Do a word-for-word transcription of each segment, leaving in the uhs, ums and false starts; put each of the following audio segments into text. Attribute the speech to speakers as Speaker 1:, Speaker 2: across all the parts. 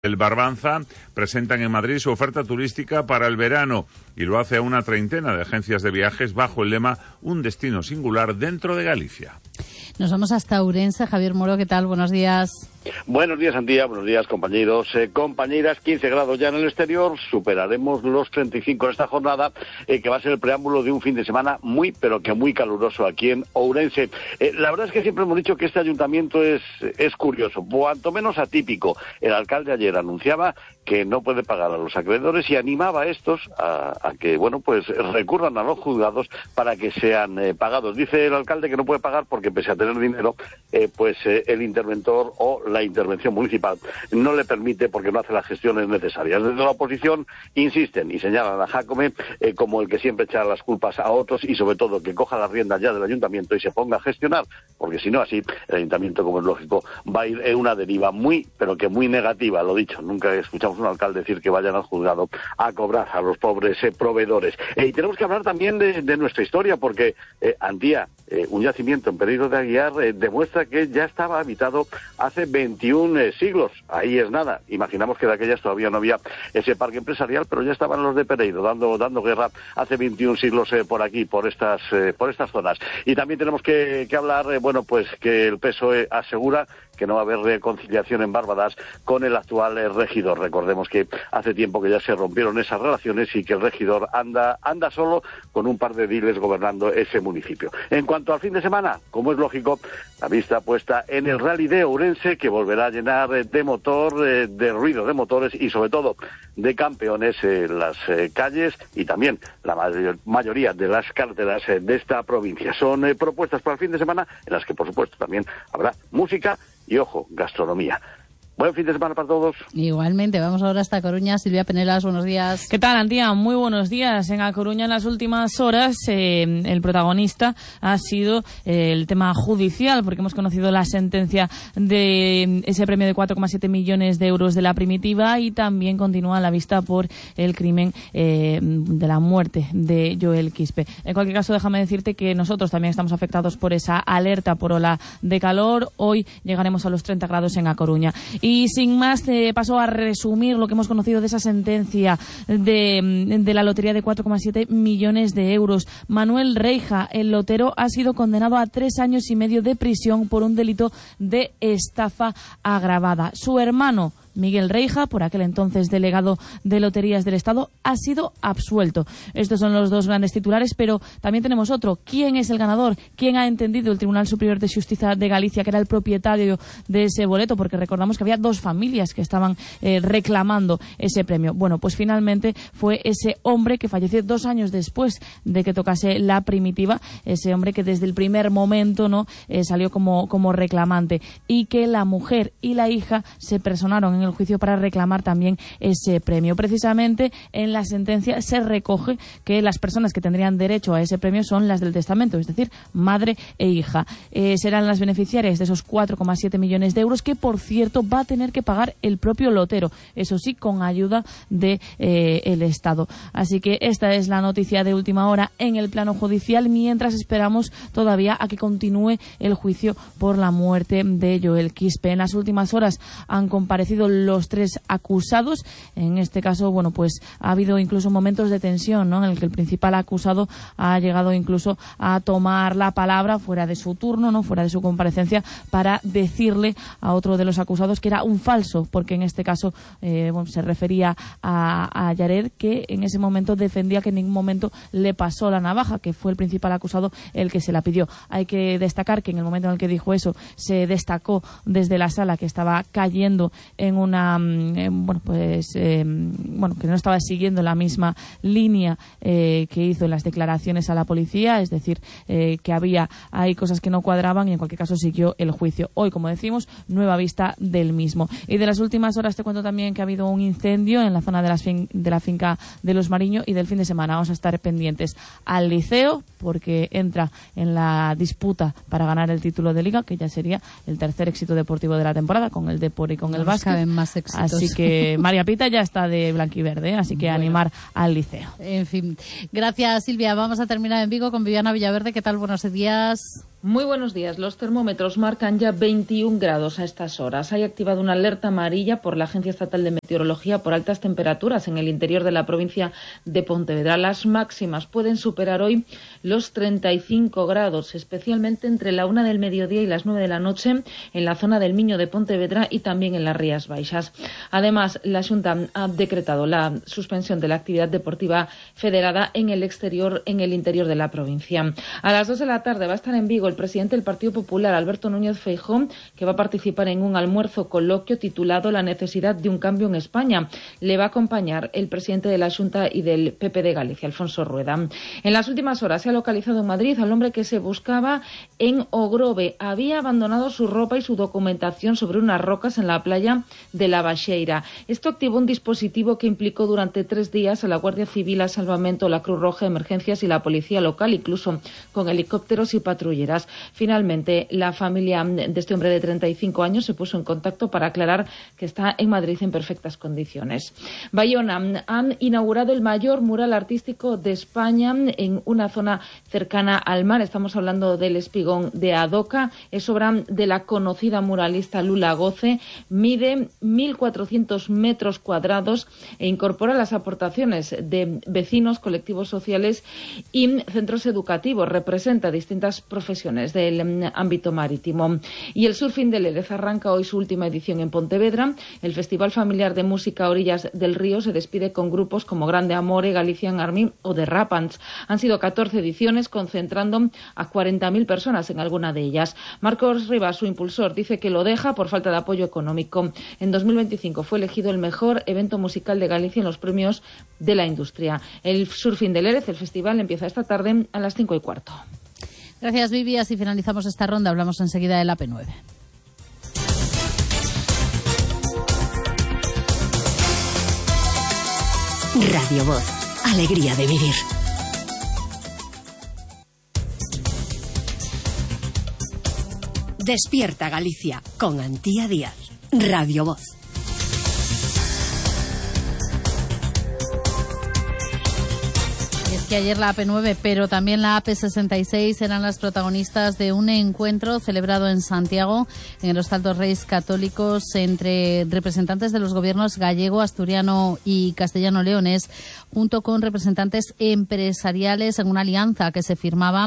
Speaker 1: El Barbanza presentan en Madrid su oferta turística para el verano y lo hace a una treintena de agencias de viajes bajo el lema Un destino singular dentro de Galicia.
Speaker 2: Nos vamos hasta Ourense. Javier Moro, ¿qué tal? Buenos días.
Speaker 3: Buenos días, Antía. Buenos días, compañeros, eh, compañeras. quince grados ya en el exterior. Superaremos los treinta y cinco en esta jornada, eh, que va a ser el preámbulo de un fin de semana muy, pero que muy caluroso aquí en Ourense. Eh, la verdad es que siempre hemos dicho que este ayuntamiento es, es curioso, cuanto menos atípico. El alcalde ayer anunciaba que no puede pagar a los acreedores y animaba a estos a, a que, bueno, pues recurran a los juzgados para que sean eh, pagados. Dice el alcalde que no puede pagar porque, pese a tener dinero, eh, pues eh, el interventor o la intervención municipal no le permite porque no hace las gestiones necesarias. Desde la oposición insisten y señalan a Jácome eh, como el que siempre echa las culpas a otros y, sobre todo, que coja las riendas ya del ayuntamiento y se ponga a gestionar, porque si no, así el ayuntamiento, como es lógico, va a ir en una deriva muy, pero que muy negativa. Lo dicho, nunca escuchamos a un alcalde decir que vayan al juzgado a cobrar a los pobres eh, proveedores. Eh, y tenemos que hablar también de, de nuestra historia, porque eh, Antía, eh, un yacimiento en Pereiro de Aguiar, eh, demuestra que ya estaba habitado hace veintiún eh, siglos. Ahí es nada. Imaginamos que de aquellas todavía no había ese parque empresarial, pero ya estaban los de Pereiro dando dando guerra hace veintiún siglos eh, por aquí, por estas eh, por estas zonas. Y también tenemos que, que hablar, eh, bueno, pues que el P S O E asegura que no va a haber reconciliación en Bárbadas con el actual eh, regidor. Recordemos que hace tiempo que ya se rompieron esas relaciones y que el regidor anda anda solo con un par de diles gobernando ese municipio. En cuanto al fin de semana, como es lógico, la vista puesta en el Rally de Ourense, que volverá a llenar de motor, eh, de ruido de motores y, sobre todo, de campeones en las eh, calles y también la mayor, mayoría de las carreteras eh, de esta provincia. Son eh, propuestas para el fin de semana en las que, por supuesto, también habrá música y, ojo, gastronomía. Buen fin de semana para todos.
Speaker 2: Igualmente, vamos ahora hasta Coruña. Silvia Penelas, buenos días.
Speaker 4: ¿Qué tal, Antía? Muy buenos días. En A Coruña, en las últimas horas, eh, el protagonista ha sido eh, el tema judicial, porque hemos conocido la sentencia de ese premio de cuatro coma siete millones de euros de la primitiva, y también continúa la vista por el crimen eh, de la muerte de Joel Quispe. En cualquier caso, déjame decirte que nosotros también estamos afectados por esa alerta por ola de calor. Hoy llegaremos a los treinta grados en A Coruña. Y sin más, te paso a resumir lo que hemos conocido de esa sentencia de, de la lotería de cuatro coma siete millones de euros. Manuel Reija, el lotero, ha sido condenado a tres años y medio de prisión por un delito de estafa agravada. Su hermano, Miguel Reija, por aquel entonces delegado de Loterías del Estado, ha sido absuelto. Estos son los dos grandes titulares, pero también tenemos otro. ¿Quién es el ganador? ¿Quién ha entendido el Tribunal Superior de Justicia de Galicia que era el propietario de ese boleto? Porque recordamos que había dos familias que estaban eh, reclamando ese premio. Bueno, pues finalmente fue ese hombre que falleció dos años después de que tocase la primitiva, ese hombre que desde el primer momento no eh, salió como, como reclamante, y que la mujer y la hija se personaron en en el juicio para reclamar también ese premio. Precisamente en la sentencia se recoge que las personas que tendrían derecho a ese premio son las del testamento, es decir, madre e hija. Eh, serán las beneficiarias de esos cuatro coma siete millones de euros que, por cierto, va a tener que pagar el propio lotero, eso sí, con ayuda de eh, el Estado. Así que esta es la noticia de última hora en el plano judicial, mientras esperamos todavía a que continúe el juicio por la muerte de Joel Quispe. En las últimas horas han comparecido los tres acusados. En este caso, bueno, pues ha habido incluso momentos de tensión, ¿no?, en el que el principal acusado ha llegado incluso a tomar la palabra fuera de su turno, no fuera de su comparecencia, para decirle a otro de los acusados que era un falso, porque en este caso eh, bueno, se refería a, a Yared, que en ese momento defendía que en ningún momento le pasó la navaja, que fue el principal acusado el que se la pidió. Hay que destacar que en el momento en el que dijo eso, se destacó desde la sala que estaba cayendo en una eh, bueno pues eh, bueno que no estaba siguiendo la misma línea eh, que hizo en las declaraciones a la policía, es decir, eh, que había hay cosas que no cuadraban, y en cualquier caso siguió el juicio. Hoy, como decimos, nueva vista del mismo. Y de las últimas horas te cuento también que ha habido un incendio en la zona de, las fin- de la finca de Los Mariño, y del fin de semana vamos a estar pendientes al Liceo, porque entra en la disputa para ganar el título de Liga, que ya sería el tercer éxito deportivo de la temporada, con el Depor y con el Básquet.
Speaker 2: Más éxitos.
Speaker 4: Así que María Pita ya está de blanquiverde, ¿eh? Así que bueno, animar al Liceo.
Speaker 2: En fin, gracias, Silvia. Vamos a terminar en Vigo con Viviana Villaverde. ¿Qué tal? Buenos días.
Speaker 5: Muy buenos días. Los termómetros marcan ya veintiún grados a estas horas. Hay activado una alerta amarilla por la Agencia Estatal de Meteorología por altas temperaturas en el interior de la provincia de Pontevedra. Las máximas pueden superar hoy los treinta y cinco grados, especialmente entre la una del mediodía y las nueve de la noche en la zona del Miño de Pontevedra y también en las Rías Baixas. Además, la Xunta ha decretado la suspensión de la actividad deportiva federada en el exterior, en el interior de la provincia. A las dos de la tarde va a estar en Vigo el presidente del Partido Popular, Alberto Núñez Feijóo, que va a participar en un almuerzo coloquio titulado La necesidad de un cambio en España. Le va a acompañar el presidente de la Xunta y del P P de Galicia, Alfonso Rueda. En las últimas horas se ha localizado en Madrid al hombre que se buscaba en Ogrove. Había abandonado su ropa y su documentación sobre unas rocas en la playa de La Baxeira. Esto activó un dispositivo que implicó durante tres días a la Guardia Civil, a Salvamento, la Cruz Roja, Emergencias y la Policía Local, incluso con helicópteros y patrulleras. Finalmente, la familia de este hombre de treinta y cinco años se puso en contacto para aclarar que está en Madrid en perfectas condiciones. Bayona han inaugurado el mayor mural artístico de España en una zona cercana al mar. Estamos hablando del Espigón de Adoca. Es obra de la conocida muralista Lula Goce. Mide mil cuatrocientos metros cuadrados e incorpora las aportaciones de vecinos, colectivos sociales y centros educativos. Representa distintas profesiones del ámbito marítimo. Y el Surfing de Lérez arranca hoy su última edición en Pontevedra. El Festival Familiar de Música a Orillas del Río se despide con grupos como Grande Amore, Galician Army o The Rapants. Han sido catorce ediciones, concentrando a cuarenta mil personas en alguna de ellas. Marcos Rivas, su impulsor, dice que lo deja por falta de apoyo económico. En dos mil veinticinco fue elegido el mejor evento musical de Galicia en los premios de la industria. El Surfing de Lérez, el festival, empieza esta tarde a las cinco y cuarto.
Speaker 2: Gracias, Vivi. Así finalizamos esta ronda. Hablamos enseguida del A P nueve.
Speaker 6: Radio Voz. Alegría de vivir. Despierta Galicia con Antía Díaz. Radio Voz.
Speaker 2: Que ayer la A P nueve, pero también la A P sesenta y seis eran las protagonistas de un encuentro celebrado en Santiago, en el Hostal dos Reis Católicos, entre representantes de los gobiernos gallego, asturiano y castellano-leonés, junto con representantes empresariales, en una alianza que se firmaba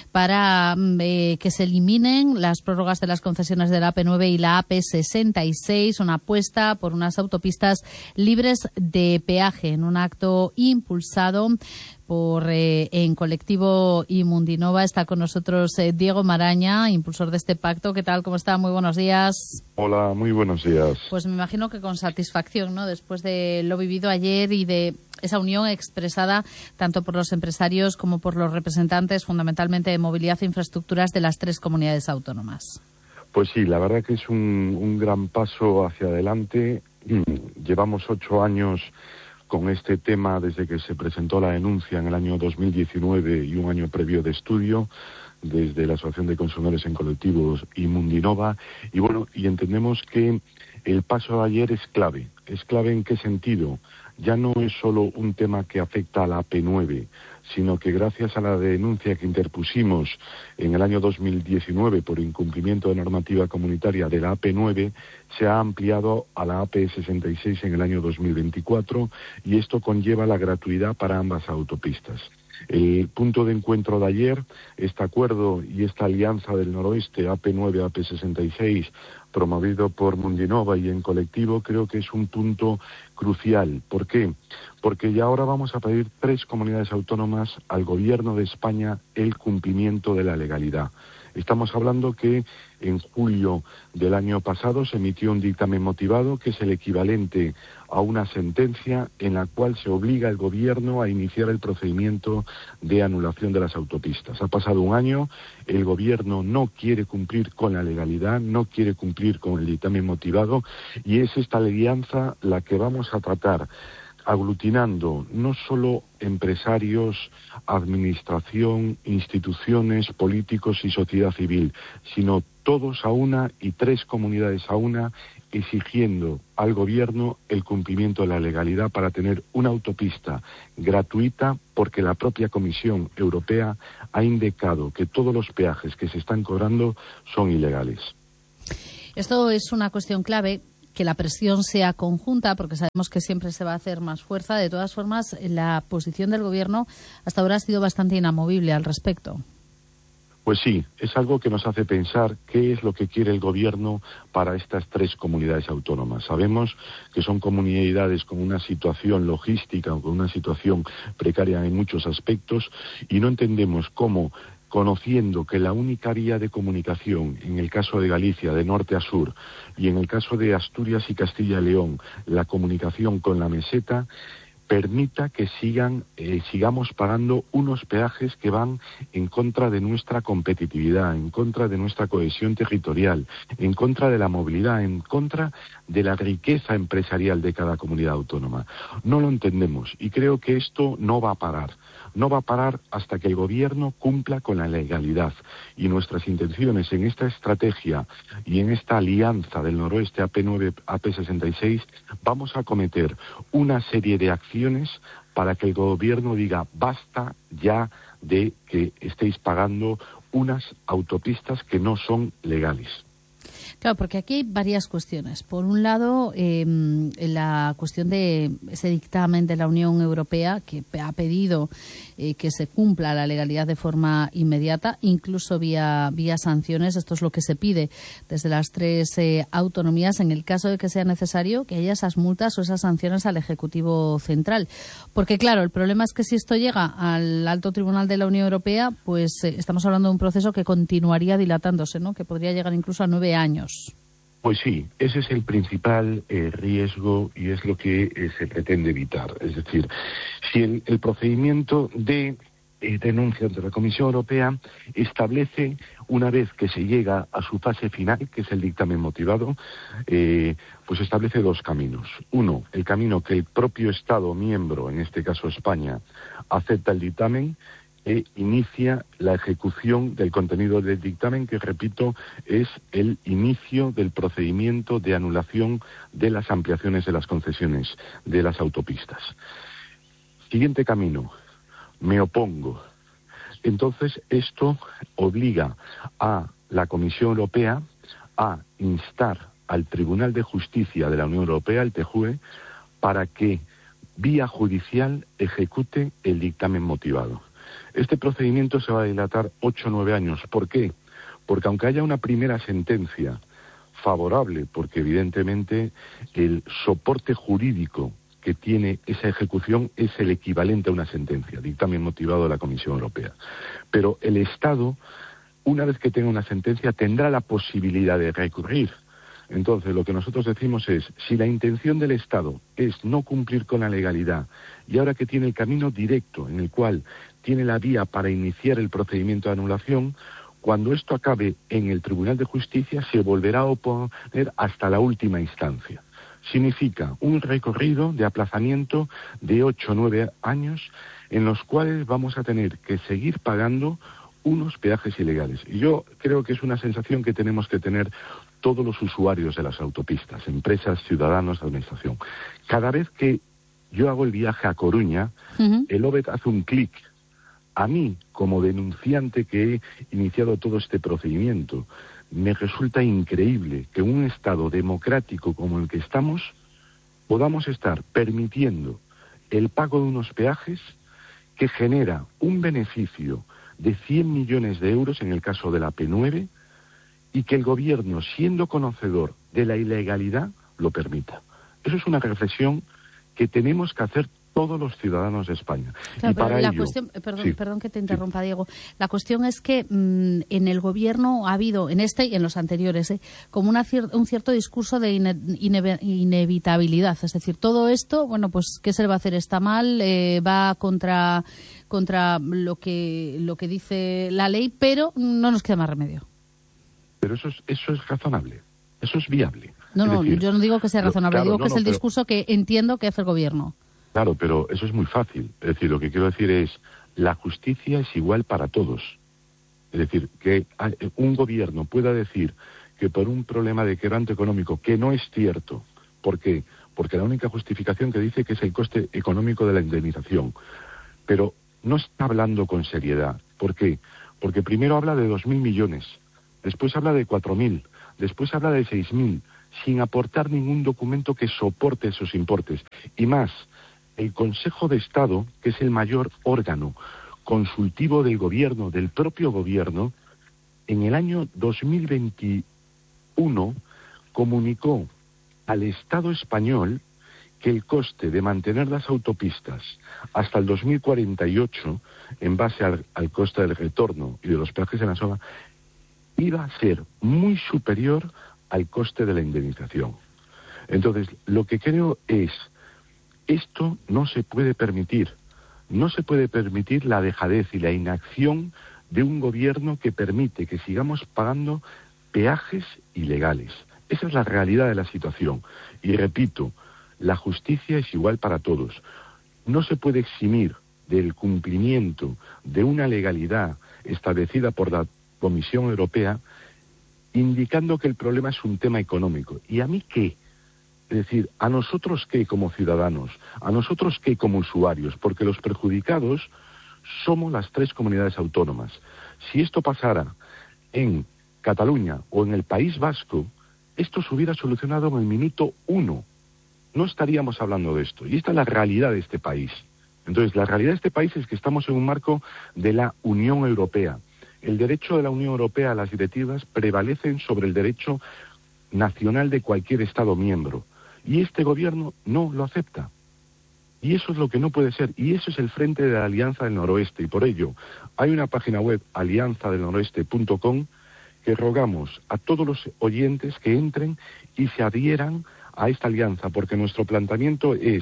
Speaker 2: para eh, que se eliminen las prórrogas de las concesiones de la A P nueve y la A P sesenta y seis, una apuesta por unas autopistas libres de peaje, en un acto impulsado por eh, en colectivo Imundinova. Está con nosotros eh, Diego Maraña, impulsor de este pacto. ¿Qué tal? ¿Cómo está? Muy buenos días.
Speaker 7: Hola, muy buenos días.
Speaker 2: Pues me imagino que con satisfacción, ¿no? Después de lo vivido ayer y de esa unión expresada tanto por los empresarios como por los representantes, fundamentalmente de movilidad e infraestructuras, de las tres comunidades autónomas.
Speaker 7: Pues sí, la verdad que es un, un gran paso hacia adelante. Llevamos ocho años con este tema desde que se presentó la denuncia en el año dos mil diecinueve y un año previo de estudio desde la Asociación de Consumidores en Colectivos Imundinova. Y bueno, y entendemos que el paso de ayer es clave. ¿Es clave en qué sentido? Ya no es solo un tema que afecta a la A P nueve, sino que gracias a la denuncia que interpusimos en el año dos mil diecinueve por incumplimiento de normativa comunitaria de la A P nueve, se ha ampliado a la A P sesenta y seis en el año dos mil veinticuatro, y esto conlleva la gratuidad para ambas autopistas. El punto de encuentro de ayer, este acuerdo y esta alianza del noroeste, A P nueve, A P sesenta y seis, promovido por Mundinova y en colectivo, creo que es un punto crucial. ¿Por qué? Porque ya ahora vamos a pedir tres comunidades autónomas al Gobierno de España el cumplimiento de la legalidad. Estamos hablando que en julio del año pasado se emitió un dictamen motivado, que es el equivalente a una sentencia en la cual se obliga al Gobierno a iniciar el procedimiento de anulación de las autopistas. Ha pasado un año, el Gobierno no quiere cumplir con la legalidad, no quiere cumplir con el dictamen motivado, y es esta alianza la que vamos a tratar, aglutinando no solo empresarios, administración, instituciones, políticos y sociedad civil, sino todos a una y tres comunidades a una, exigiendo al gobierno el cumplimiento de la legalidad para tener una autopista gratuita, porque la propia Comisión Europea ha indicado que todos los peajes que se están cobrando son ilegales.
Speaker 2: Esto es una cuestión clave, que la presión sea conjunta, porque sabemos que siempre se va a hacer más fuerza. De todas formas, la posición del Gobierno hasta ahora ha sido bastante inamovible al respecto.
Speaker 7: Pues sí, es algo que nos hace pensar qué es lo que quiere el Gobierno para estas tres comunidades autónomas. Sabemos que son comunidades con una situación logística o con una situación precaria en muchos aspectos, y no entendemos cómo, conociendo que la única vía de comunicación, en el caso de Galicia, de norte a sur, y en el caso de Asturias y Castilla y León, la comunicación con la meseta, permita que sigan, eh, sigamos pagando unos peajes que van en contra de nuestra competitividad, en contra de nuestra cohesión territorial, en contra de la movilidad, en contra de la riqueza empresarial de cada comunidad autónoma. No lo entendemos, y creo que esto no va a parar. No va a parar hasta que el Gobierno cumpla con la legalidad. Y nuestras intenciones en esta estrategia y en esta alianza del noroeste A P nueve A P sesenta y seis, vamos a cometer una serie de acciones para que el Gobierno diga basta ya de que estéis pagando unas autopistas que no son legales.
Speaker 2: Claro, porque aquí hay varias cuestiones. Por un lado, eh, la cuestión de ese dictamen de la Unión Europea que ha pedido eh, que se cumpla la legalidad de forma inmediata, incluso vía, vía sanciones. Esto es lo que se pide desde las tres eh, autonomías, en el caso de que sea necesario que haya esas multas o esas sanciones al Ejecutivo Central. Porque, claro, el problema es que si esto llega al Alto Tribunal de la Unión Europea, pues eh, estamos hablando de un proceso que continuaría dilatándose, ¿no? Que podría llegar incluso a nueve años.
Speaker 7: Pues sí, ese es el principal eh, riesgo y es lo que eh, se pretende evitar. Es decir, si el, el procedimiento de eh, denuncia ante la Comisión Europea establece, una vez que se llega a su fase final, que es el dictamen motivado, eh, pues establece dos caminos. Uno, el camino que el propio Estado miembro, en este caso España, acepta el dictamen e inicia la ejecución del contenido del dictamen, que, repito, es el inicio del procedimiento de anulación de las ampliaciones de las concesiones de las autopistas. Siguiente camino, me opongo. Entonces, esto obliga a la Comisión Europea a instar al Tribunal de Justicia de la Unión Europea, el T J U E, para que, vía judicial, ejecute el dictamen motivado. Este procedimiento se va a dilatar ocho o nueve años. ¿Por qué? Porque aunque haya una primera sentencia favorable, porque evidentemente el soporte jurídico que tiene esa ejecución es el equivalente a una sentencia, dictamen motivado de la Comisión Europea. Pero el Estado, una vez que tenga una sentencia, tendrá la posibilidad de recurrir. Entonces, lo que nosotros decimos es, si la intención del Estado es no cumplir con la legalidad, y ahora que tiene el camino directo en el cual tiene la vía para iniciar el procedimiento de anulación, cuando esto acabe en el Tribunal de Justicia se volverá a oponer hasta la última instancia. Significa un recorrido de aplazamiento de ocho o nueve años en los cuales vamos a tener que seguir pagando unos peajes ilegales. Y yo creo que es una sensación que tenemos que tener todos los usuarios de las autopistas, empresas, ciudadanos, administración. Cada vez que yo hago el viaje a Coruña, uh-huh. el O B E T hace un clic. A mí, como denunciante que he iniciado todo este procedimiento, me resulta increíble que en un Estado democrático como el que estamos podamos estar permitiendo el pago de unos peajes que genera un beneficio de cien millones de euros en el caso de la A P nueve, y que el Gobierno, siendo conocedor de la ilegalidad, lo permita. Eso es una reflexión que tenemos que hacer todos los ciudadanos de España.
Speaker 2: Claro,
Speaker 7: y para
Speaker 2: pero la
Speaker 7: ello,
Speaker 2: cuestión, perdón,
Speaker 7: sí,
Speaker 2: perdón que te interrumpa,
Speaker 7: sí.
Speaker 2: Diego. La cuestión es que mmm, en el Gobierno ha habido, en este y en los anteriores, ¿eh? como una cier un cierto discurso de ine ine inevitabilidad. Es decir, todo esto, bueno, pues, ¿qué se le va a hacer? Está mal, eh, va contra, contra lo que, lo que dice la ley, pero no nos queda más remedio.
Speaker 7: Pero eso es, eso es razonable, eso es viable.
Speaker 2: No,
Speaker 7: es
Speaker 2: no,
Speaker 7: decir,
Speaker 2: yo no digo que sea razonable,
Speaker 7: claro,
Speaker 2: digo
Speaker 7: no,
Speaker 2: que es
Speaker 7: no,
Speaker 2: el
Speaker 7: pero,
Speaker 2: discurso que entiendo que hace el Gobierno.
Speaker 7: Claro, pero eso es muy fácil. Es decir, lo que quiero decir es, la justicia es igual para todos. Es decir, que un gobierno pueda decir que por un problema de quebranto económico, que no es cierto. ¿Por qué? Porque la única justificación que dice que es el coste económico de la indemnización. Pero no está hablando con seriedad. ¿Por qué? Porque primero habla de dos mil millones, después habla de cuatro mil, después habla de seis mil, sin aportar ningún documento que soporte esos importes. Y más, el Consejo de Estado, que es el mayor órgano consultivo del gobierno, del propio gobierno, en el año dos mil veintiuno comunicó al Estado español que el coste de mantener las autopistas hasta el dos mil cuarenta y ocho, en base al, al coste del retorno y de los peajes en la zona, iba a ser muy superior al coste de la indemnización. Entonces, lo que creo es, esto no se puede permitir. No se puede permitir la dejadez y la inacción de un gobierno que permite que sigamos pagando peajes ilegales. Esa es la realidad de la situación. Y repito, la justicia es igual para todos. No se puede eximir del cumplimiento de una legalidad establecida por la Comisión Europea indicando que el problema es un tema económico. ¿Y a mí qué? Es decir, ¿a nosotros qué como ciudadanos? ¿A nosotros qué como usuarios? Porque los perjudicados somos las tres comunidades autónomas. Si esto pasara en Cataluña o en el País Vasco, esto se hubiera solucionado en el minuto uno. No estaríamos hablando de esto. Y esta es la realidad de este país. Entonces, la realidad de este país es que estamos en un marco de la Unión Europea. El derecho de la Unión Europea a las directivas prevalecen sobre el derecho nacional de cualquier Estado miembro. Y este gobierno no lo acepta. Y eso es lo que no puede ser. Y eso es el Frente de la Alianza del Noroeste. Y por ello, hay una página web, alianza del noroeste punto com, que rogamos a todos los oyentes que entren y se adhieran a esta alianza, porque nuestro planteamiento es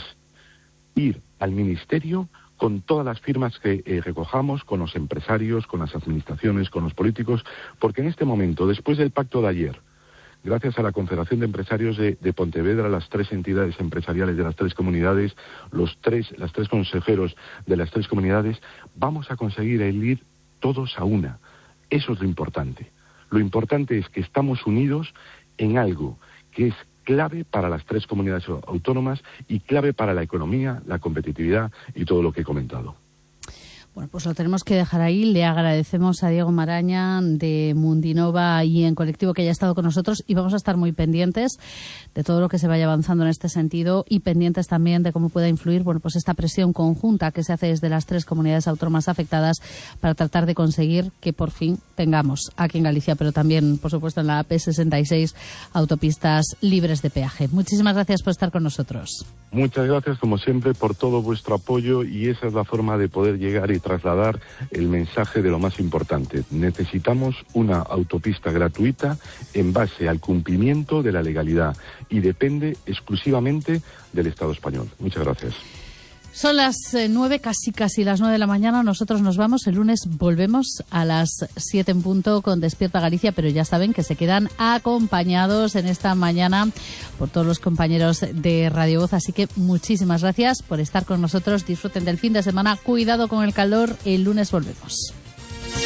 Speaker 7: ir al Ministerio con todas las firmas que eh, recojamos, con los empresarios, con las administraciones, con los políticos, porque en este momento, después del pacto de ayer, gracias a la Confederación de Empresarios de, de Pontevedra, las tres entidades empresariales de las tres comunidades, los tres, las tres consejeros de las tres comunidades, vamos a conseguir el ir todos a una. Eso es lo importante. Lo importante es que estamos unidos en algo que es clave para las tres comunidades autónomas y clave para la economía, la competitividad y todo lo que he comentado.
Speaker 2: Bueno, pues lo tenemos que dejar ahí. Le agradecemos a Diego Maraña de Mundinova y en Colectivo que haya estado con nosotros y vamos a estar muy pendientes de todo lo que se vaya avanzando en este sentido y pendientes también de cómo pueda influir, bueno, pues esta presión conjunta que se hace desde las tres comunidades autónomas afectadas para tratar de conseguir que por fin tengamos aquí en Galicia, pero también, por supuesto, en la A P sesenta y seis, autopistas libres de peaje. Muchísimas gracias por estar con nosotros.
Speaker 7: Muchas gracias, como siempre, por todo vuestro apoyo y esa es la forma de poder llegar y trasladar el mensaje de lo más importante. Necesitamos una autopista gratuita en base al cumplimiento de la legalidad y depende exclusivamente del Estado español. Muchas gracias.
Speaker 2: Son las nueve, casi casi las nueve de la mañana. Nosotros nos vamos. El lunes volvemos a las siete en punto con Despierta Galicia, pero ya saben que se quedan acompañados en esta mañana por todos los compañeros de Radio Voz. Así que muchísimas gracias por estar con nosotros. Disfruten del fin de semana. Cuidado con el calor. El lunes volvemos.